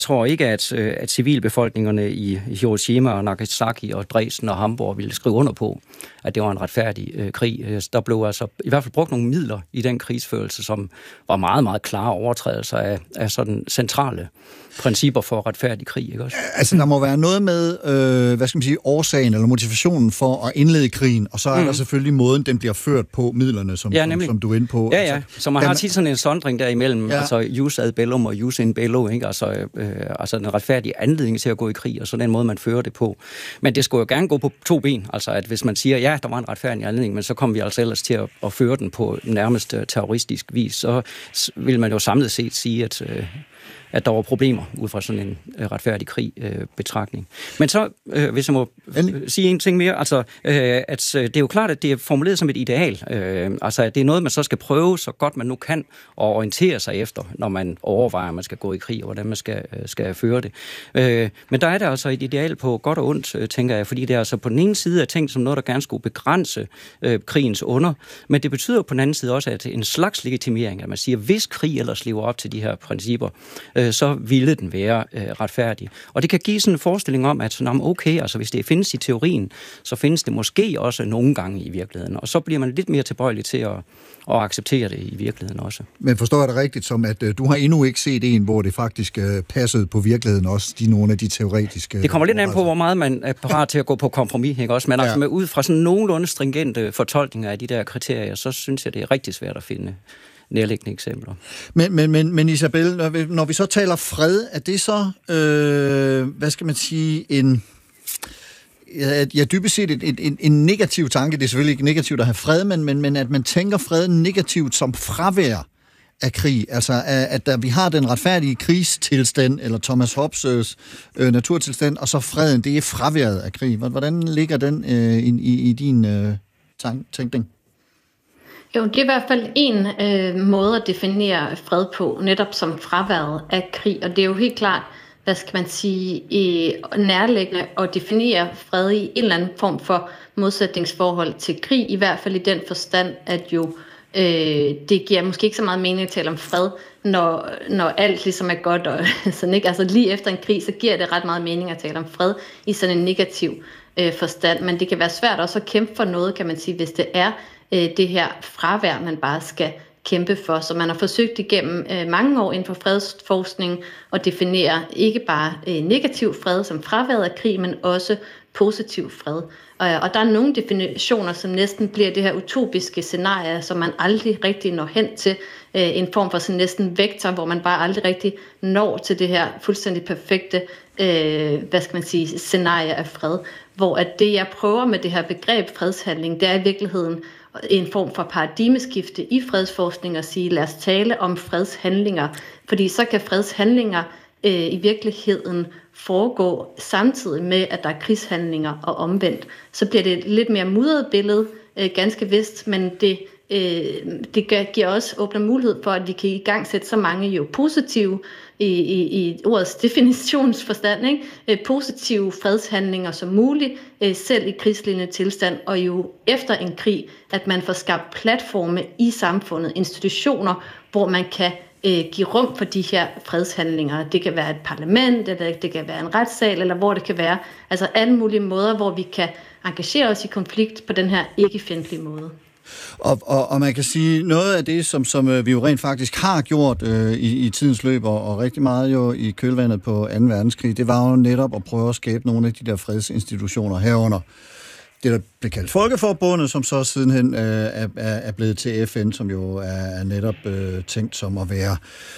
tror ikke, at civilbefolkningerne i Hiroshima og Nagasaki og Dresden og Hamburg ville skrive under på, at det var en retfærdig krig. Der blev altså i hvert fald brugt nogle midler i den krigsførelse, som var meget, meget klare overtrædelser af sådan centrale principper for retfærdig krig, ikke også? Altså, der må være noget med, årsagen eller motivationen for at indlede krigen, og så er der selvfølgelig måden, den bliver ført på, midlerne, som du er inde på. Ja. Så man har tit sådan en sondring derimellem, altså jus ad bellum og jus in bello, ikke? Altså en retfærdig anledning til at gå i krig, og så den måde, man fører det på. Men det skulle jo gerne gå på to ben, altså at hvis man siger, ja, der var en retfærdig anledning, men så kom vi altså ellers til at føre den på nærmest terroristisk vis, så vil man jo samlet set sige, at der var problemer ud fra sådan en retfærdig krig-betragtning. Men så, hvis jeg må sige en ting mere, altså, at det er jo klart, at det er formuleret som et ideal. Altså, det er noget, man så skal prøve, så godt man nu kan, og orientere sig efter, når man overvejer, at man skal gå i krig, og hvordan man skal føre det. Men der er der altså et ideal på godt og ondt, tænker jeg, fordi det er altså på den ene side er tænkt som noget, der gerne skulle begrænse krigens onder, men det betyder på den anden side også, at en slags legitimering, at man siger, hvis krig ellers lever op til de her principper, så ville den være retfærdig. Og det kan give sådan en forestilling om, at okay, altså hvis det findes i teorien, så findes det måske også nogle gange i virkeligheden. Og så bliver man lidt mere tilbøjelig til at acceptere det i virkeligheden også. Men forstår jeg det rigtigt som, at du har endnu ikke set en, hvor det faktisk passede på virkeligheden også, nogle af de teoretiske... Det kommer lidt an på, hvor meget man er parat til at gå på kompromis, ikke også? Men altså med ud fra sådan nogenlunde stringente fortolkninger af de der kriterier, så synes jeg, det er rigtig svært at finde nærliggende eksempler. Men Isabel, når vi så taler fred, er det så, dybest set en negativ tanke, det er selvfølgelig ikke negativt at have fred, men at man tænker fred negativt som fravær af krig, altså at vi har den retfærdige krigstilstand, eller Thomas Hobbes' naturtilstand, og så freden, det er fraværet af krig. Hvordan ligger den i din tænkning? Jo, det er i hvert fald en måde at definere fred på, netop som fraværet af krig, og det er jo helt klart, nærliggende at definere fred i en eller anden form for modsætningsforhold til krig, i hvert fald i den forstand, at jo det giver måske ikke så meget mening at tale om fred, når alt ligesom er godt, og sådan, ikke? Altså lige efter en krig, så giver det ret meget mening at tale om fred i sådan en negativ forstand, men det kan være svært også at kæmpe for noget, kan man sige, hvis det er det her fravær, man bare skal kæmpe for. Så man har forsøgt igennem mange år inden for fredsforskning at definere ikke bare negativ fred som fraværet af krig, men også positiv fred. Og der er nogle definitioner, som næsten bliver det her utopiske scenarie, som man aldrig rigtig når hen til. En form for sådan næsten vektor, hvor man bare aldrig rigtig når til det her fuldstændig perfekte scenarie af fred. Hvor at det, jeg prøver med det her begreb fredshandling, det er i virkeligheden en form for paradigmeskifte i fredsforskning at sige, lad os tale om fredshandlinger, fordi så kan fredshandlinger i virkeligheden foregå samtidig med, at der er krigshandlinger og omvendt. Så bliver det et lidt mere mudret billede, ganske vist, men det giver også åbner mulighed for, at vi kan i gang sætte så mange jo positive, i ordets definitionsforstand, ikke? Positive fredshandlinger som muligt, selv i krigslignende tilstand, og jo efter en krig, at man får skabt platforme i samfundet, institutioner, hvor man kan give rum for de her fredshandlinger. Det kan være et parlament, eller det kan være en retssal, eller hvor det kan være. Altså alle mulige måder, hvor vi kan engagere os i konflikt på den her ikke-fjendtlige måde. Og man kan sige, noget af det, som vi jo rent faktisk har gjort i tidens løb, og rigtig meget jo i kølvandet på 2. verdenskrig, det var jo netop at prøve at skabe nogle af de der fredsinstitutioner herunder. Det, der blev kaldt Folkeforbundet, som så sidenhen er blevet til FN, som jo er netop tænkt som at være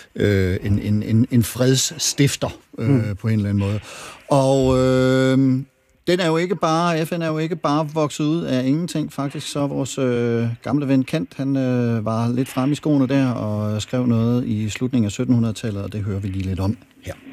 en fredsstifter på en eller anden måde. Og FN er jo ikke bare vokset ud af ingenting. Faktisk så vores gamle ven Kant, han var lidt fremme i skoene der og skrev noget i slutningen af 1700-tallet, og det hører vi lige lidt om her.